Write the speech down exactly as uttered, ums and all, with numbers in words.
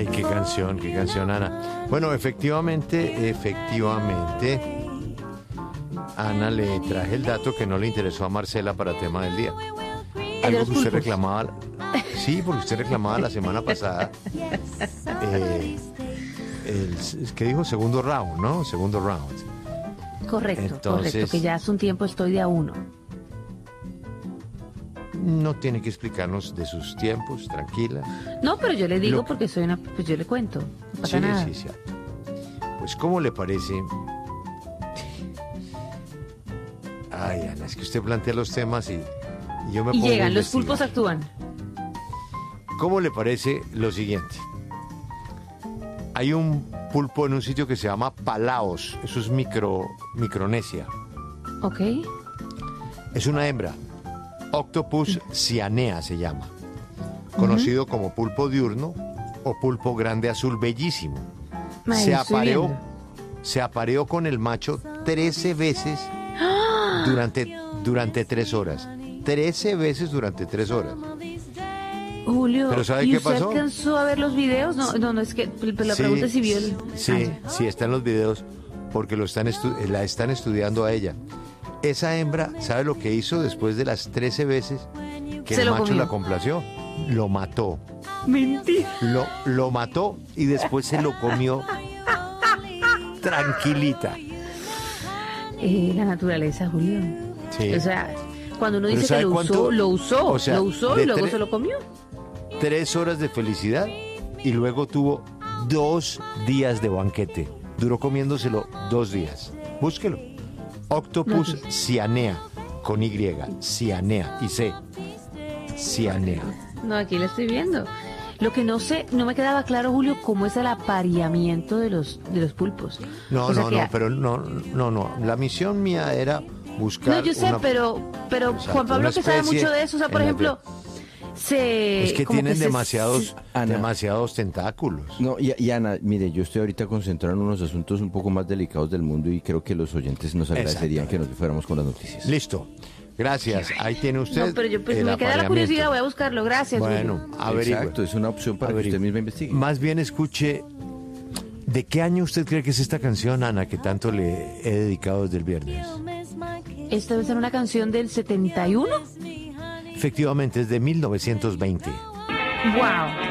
Ay, qué canción, qué canción, Ana. Bueno, efectivamente, efectivamente, Ana, le traje el dato que no le interesó a Marcela para tema del día. Algo que usted reclamaba, sí, porque usted reclamaba la semana pasada. Eh, el, ¿Qué dijo? Segundo round, ¿no? Segundo round. Correcto, Entonces, correcto, que ya hace un tiempo estoy de a uno. No tiene que explicarnos de sus tiempos, tranquila. No, pero yo le digo Lo... porque soy una, pues yo le cuento. No pasa sí, nada. sí, sí. Pues, ¿cómo le parece? Ay, Ana, es que usted plantea los temas y, y yo me y pongo llegan, a los pulpos actúan. ¿Cómo le parece lo siguiente? Hay un pulpo en un sitio que se llama Palaos. Eso es micro, Micronesia. Ok. Es una hembra. Octopus cyanea se llama. Conocido uh-huh. como pulpo diurno o pulpo grande azul bellísimo. Ay, se apareó, se apareó con el macho trece veces ¡Ah! durante, durante tres horas. trece veces durante tres horas. Julio, ¿pero sabe ¿y qué usted pasó? alcanzó a ver los videos? No, no, no es que la sí, pregunta es si vio el... Sí, Ay. sí, está en los videos porque lo están estu- la están estudiando a ella. Esa hembra, ¿sabe lo que hizo después de las trece veces que Se el lo macho comió. la complació? Lo mató. Mentira. Lo, lo mató y después se lo comió tranquilita. Eh, la naturaleza, Julio. Sí. O sea, cuando uno Pero dice que ¿sabe lo cuánto? usó, lo usó, O sea, lo usó de y luego tre- se lo comió. Tres horas de felicidad y luego tuvo dos días de banquete. Duró comiéndoselo dos días. Búsquelo. Octopus No, cyanea, con Y, cyanea y C. Cyanea. No, aquí la estoy viendo. Lo que no sé, no me quedaba claro, Julio, cómo es el apareamiento de los de los pulpos. No, O sea no, que- no, pero no, no, no. La misión mía era buscar. No, yo sé, una- pero, pero Exacto, Juan Pablo una que sabe especie mucho de eso, o sea, por en la ejemplo, se... Es que como tienen se- demasiados, se- Ana. demasiados tentáculos. No, y, y Ana, mire, yo estoy ahorita concentrado en unos asuntos un poco más delicados del mundo y creo que los oyentes nos agradecerían que nos fuéramos con las noticias. Listo. Gracias. Ahí tiene usted. No, pero yo pues el me queda la apareamiento. curiosidad, voy a buscarlo, gracias. Bueno, Julio. averigüe. Exacto, es una opción para Averigüe. que usted misma investigue. Más bien escuche. ¿De qué año usted cree que es esta canción, Ana, que tanto le he dedicado desde el viernes? Esta debe ser una canción del setenta y uno. Efectivamente, es de mil novecientos veinte. Wow.